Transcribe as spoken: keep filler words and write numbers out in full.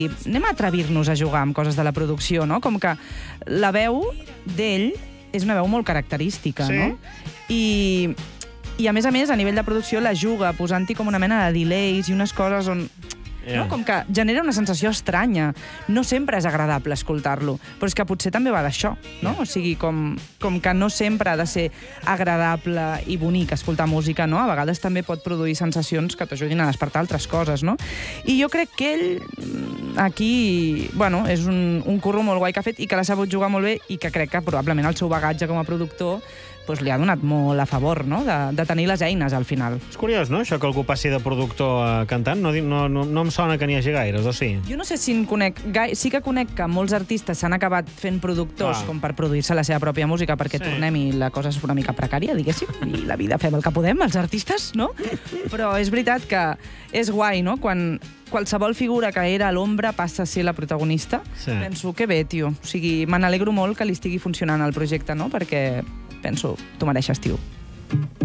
Anem a atrevir-nos a jugar amb coses de la producció, no? Com que la veu d'ell és una veu molt característica, sí. no? I, I, a més a més, a nivell de producció, la juga posant-hi com una mena de delays i unes coses on... Yeah. No? Com que genera una sensació estranya. No sempre és agradable escoltar-lo, però és que potser també va d'això, no? Yeah. O sigui, com, com que no sempre ha de ser agradable i bonic escoltar música, no? A vegades també pot produir sensacions que t'ajudin a despertar altres coses, no? I jo crec que ell aquí, bueno, és un, un curro molt guai que ha fet i que l'ha sabut jugar molt bé i que crec que probablement el seu bagatge com a productor doncs li ha donat molt a favor, no? De, de tenir les eines al final. És curiós, no?, això que algú passi de productor a cantant. No, no, no, no em sona que n'hi hagi gaires, o sí? Jo no sé si en conec... Gai... Sí que conec que molts artistes s'han acabat fent productors ah. com per produir-se la seva pròpia música, perquè sí. tornem i la cosa és una mica precària, diguéssim, i la vida fem el que podem, els artistes, no? Però és veritat que és guai, no?, quan qualsevol figura que era a l'ombra passa a ser la protagonista. Sí. Penso, que bé, tio. O sigui, me n'alegro molt que li estigui funcionant el projecte, no?, perquè penso, tu mereixes, tio.